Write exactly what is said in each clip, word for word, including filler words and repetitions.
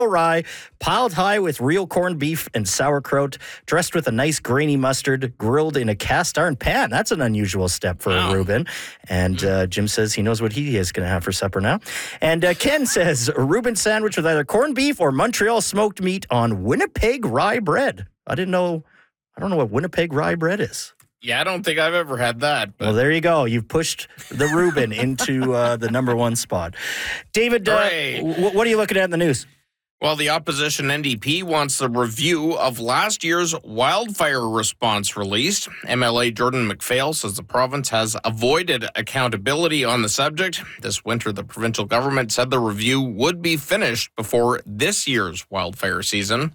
rye, piled high with real corned beef and sauerkraut, dressed with a nice grainy mustard, grilled in a cast iron pan. That's an unusual step for wow. Reuben. And uh, Jim says he knows what he is going to have for supper now. And uh, Ken says a Reuben sandwich with either corned beef or Montreal smoked meat on Winnipeg rye bread. I didn't know, I don't know what Winnipeg rye bread is. Yeah, I don't think I've ever had that. But. Well, there you go. You've pushed the Reuben into uh, the number one spot. David, uh, w- what are you looking at in the news? Well, the opposition N D P wants a review of last year's wildfire response released. M L A Jordan McPhail says the province has avoided accountability on the subject. This winter, the provincial government said the review would be finished before this year's wildfire season.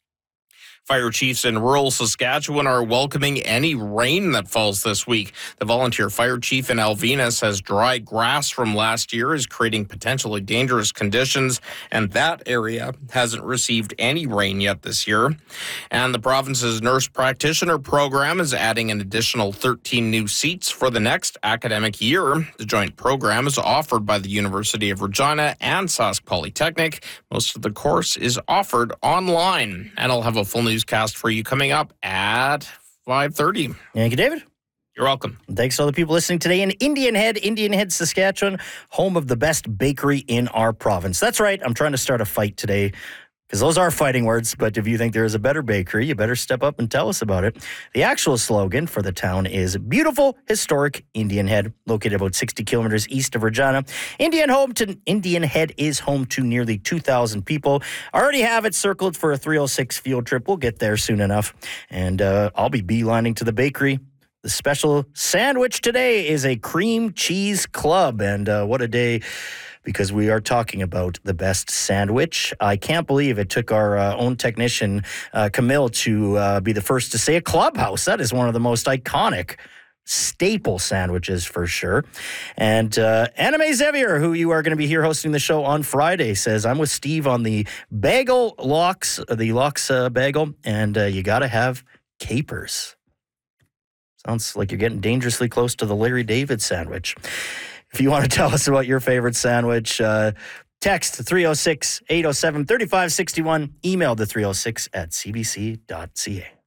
Fire chiefs in rural Saskatchewan are welcoming any rain that falls this week. The volunteer fire chief in Alvena says dry grass from last year is creating potentially dangerous conditions, and that area hasn't received any rain yet this year. And the province's nurse practitioner program is adding an additional thirteen new seats for the next academic year. The joint program is offered by the University of Regina and Sask Polytechnic. Most of the course is offered online, and I'll have a full newscast for you coming up at five thirty. Thank you, David. You're welcome. Thanks to all the people listening today in Indian Head, Indian Head, Saskatchewan, home of the best bakery in our province. That's right. I'm trying to start a fight today because those are fighting words, but if you think there is a better bakery, you better step up and tell us about it. The actual slogan for the town is beautiful, historic Indian Head, located about sixty kilometers east of Regina. Indian home to Indian Head is home to nearly two thousand people. I already have it circled for a three oh six field trip. We'll get there soon enough. And uh, I'll be beelining to the bakery. The special sandwich today is a cream cheese club. And uh, what a day, because we are talking about the best sandwich. I can't believe it took our uh, own technician, uh, Camille, to uh, be the first to say a clubhouse. That is one of the most iconic staple sandwiches for sure. And uh, Anime Xavier, who you are going to be here hosting the show on Friday, says, I'm with Steve on the bagel lox, the lox uh, bagel, and uh, you got to have capers. Sounds like you're getting dangerously close to the Larry David sandwich. If you want to tell us about your favorite sandwich, uh, text three oh six, eight oh seven, three five six one, email the three oh six at c b c dot c a.